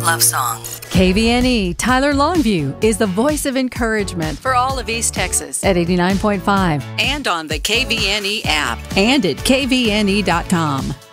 love song. KVNE Tyler Longview is the voice of encouragement for all of East Texas at 89.5 And on the KVNE app. and at kvne.com.